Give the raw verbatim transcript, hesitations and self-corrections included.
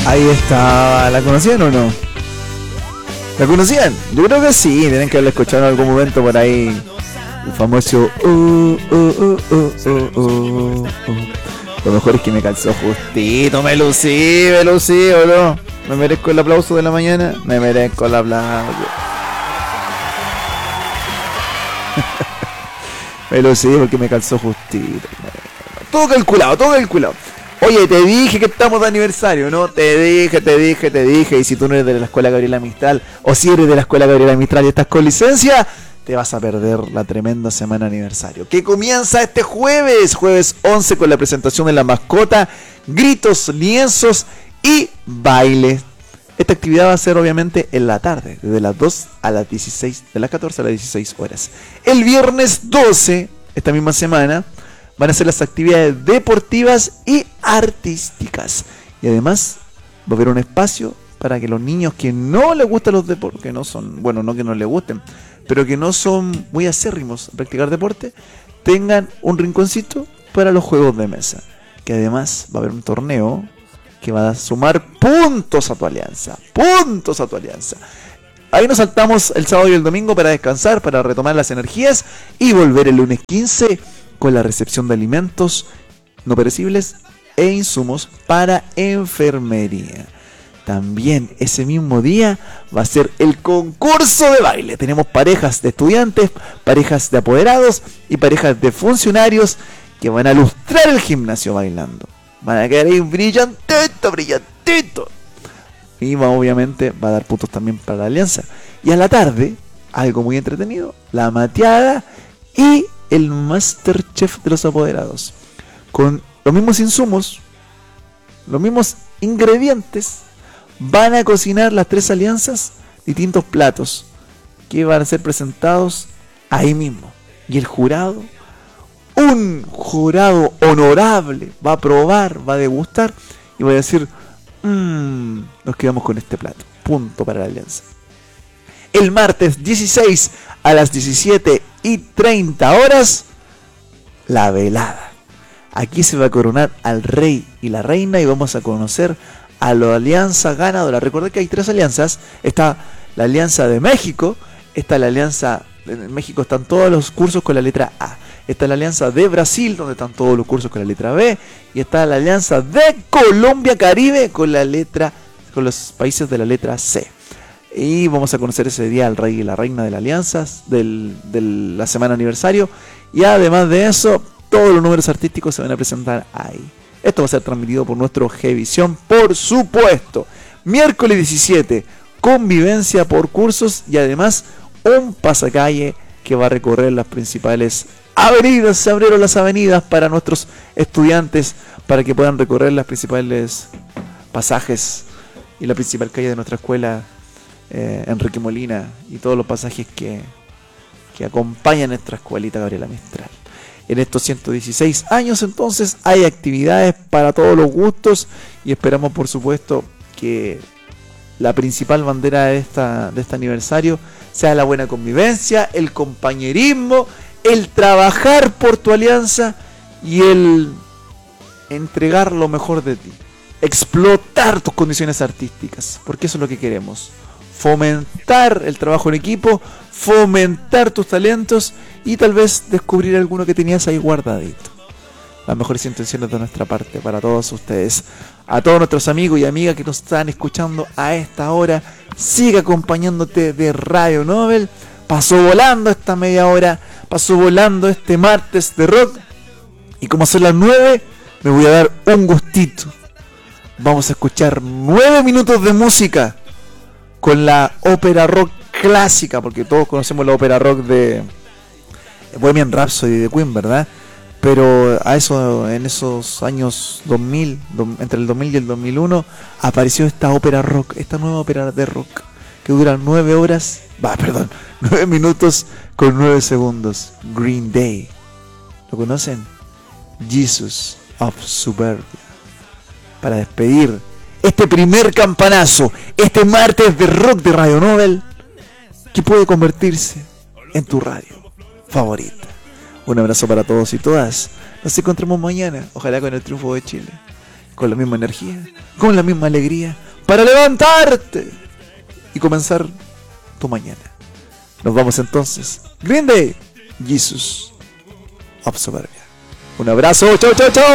Ahí está. ¿La conocían o no? ¿La conocían? Yo creo que sí. Tienen que haberla escuchado en algún momento por ahí. El famoso uh, uh, uh, uh, uh, uh, uh. Lo mejor es que me calzó justito. Me lucí, me lucí, ¿o no? ¿Me merezco el aplauso de la mañana? Me merezco el aplauso. Me lucí porque me calzó justito. Todo calculado, todo calculado. Oye, te dije que estamos de aniversario, ¿no? Te dije, te dije, te dije. Y si tú no eres de la escuela Gabriela Mistral, o si eres de la escuela Gabriela Mistral y estás con licencia, te vas a perder la tremenda semana aniversario, que comienza este jueves, jueves once, con la presentación de la mascota, gritos, lienzos y baile. Esta actividad va a ser obviamente en la tarde, desde las dos a las dieciséis, de las catorce a las dieciséis horas. El viernes doce, esta misma semana, van a ser las actividades deportivas y artísticas. Y además va a haber un espacio para que los niños que no les gustan los deportes, que no son, bueno, no que no les gusten, pero que no son muy acérrimos a practicar deporte, tengan un rinconcito para los juegos de mesa. Que además va a haber un torneo que va a sumar puntos a tu alianza. Puntos a tu alianza. Ahí nos saltamos el sábado y el domingo para descansar, para retomar las energías y volver el lunes quince con la recepción de alimentos no perecibles e insumos para enfermería. También ese mismo día va a ser el concurso de baile. Tenemos parejas de estudiantes, parejas de apoderados y parejas de funcionarios que van a lustrar el gimnasio bailando. Van a quedar ahí brillantito, brillantito. Y va, obviamente va a dar puntos también para la alianza. Y a la tarde, algo muy entretenido, la mateada y el Masterchef de los apoderados. Con los mismos insumos, los mismos ingredientes, van a cocinar las tres alianzas distintos platos que van a ser presentados ahí mismo. Y el jurado, un jurado honorable, va a probar, va a degustar y va a decir, mmm, nos quedamos con este plato. Punto para la alianza. El martes dieciséis a las diecisiete y treinta horas, la velada. Aquí se va a coronar al rey y la reina y vamos a conocer a la alianza ganadora. Recordad que hay tres alianzas. Está la alianza de México, está la alianza, en México están todos los cursos con la letra A, está la alianza de Brasil, donde están todos los cursos con la letra B, y está la alianza de Colombia Caribe con la letra, con los países de la letra C. Y vamos a conocer ese día al rey y la reina de las alianzas del, de la semana aniversario. Y además de eso, todos los números artísticos se van a presentar ahí. Esto va a ser transmitido por nuestro Gvisión, por supuesto. Miércoles diecisiete, convivencia por cursos y además un pasacalle que va a recorrer las principales avenidas. Se abrieron las avenidas para nuestros estudiantes para que puedan recorrer las principales pasajes y la principal calle de nuestra escuela, eh, Enrique Molina, y todos los pasajes que, que acompañan nuestra escuelita Gabriela Mistral. En estos ciento dieciséis años entonces hay actividades para todos los gustos y esperamos por supuesto que la principal bandera de, esta, de este aniversario sea la buena convivencia, el compañerismo, el trabajar por tu alianza y el entregar lo mejor de ti, explotar tus condiciones artísticas, porque eso es lo que queremos. Fomentar el trabajo en equipo, fomentar tus talentos y tal vez descubrir alguno que tenías ahí guardadito. Las mejores intenciones de nuestra parte para todos ustedes. A todos nuestros amigos y amigas que nos están escuchando a esta hora, sigue acompañándote de Radio Nobel. Pasó volando esta media hora, pasó volando este martes de rock. Y como son las nueve, me voy a dar un gustito. Vamos a escuchar nueve minutos de música con la ópera rock clásica, porque todos conocemos la ópera rock de Bohemian Rhapsody de Queen, ¿verdad? Pero a eso, en esos años dos mil, entre el dos mil y el dos mil uno, apareció esta ópera rock, esta nueva ópera de rock, que dura nueve horas, va, perdón, nueve minutos con nueve segundos. Green Day, ¿lo conocen? Jesus of Suburbia. Para despedir este primer campanazo, este martes de rock de Radio Nobel, que puede convertirse en tu radio favorita. Un abrazo para todos y todas. Nos encontramos mañana, ojalá con el triunfo de Chile. con la misma energía, con la misma alegría, para levantarte y comenzar tu mañana. Nos vamos entonces. Green Day, Jesus of Suburbia. Un abrazo, chao, chao, chao.